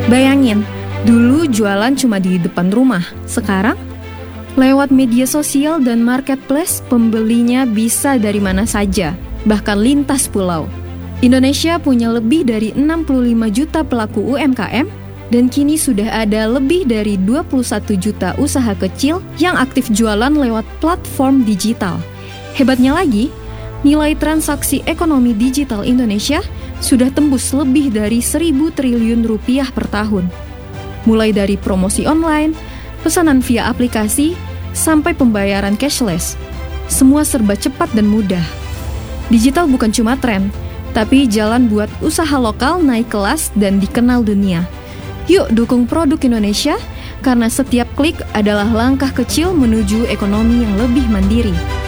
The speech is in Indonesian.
Bayangin, dulu jualan cuma di depan rumah. Sekarang, lewat media sosial dan marketplace, pembelinya bisa dari mana saja, bahkan lintas pulau. Indonesia punya lebih dari 65 juta pelaku UMKM, dan kini sudah ada lebih dari 21 juta usaha kecil yang aktif jualan lewat platform digital. Hebatnya lagi, nilai transaksi ekonomi digital Indonesia sudah tembus lebih dari 1.000 triliun rupiah per tahun. Mulai dari promosi online, pesanan via aplikasi, sampai pembayaran cashless. Semua serba cepat dan mudah. Digital bukan cuma tren, tapi jalan buat usaha lokal naik kelas dan dikenal dunia. Yuk dukung produk Indonesia, karena setiap klik adalah langkah kecil menuju ekonomi yang lebih mandiri.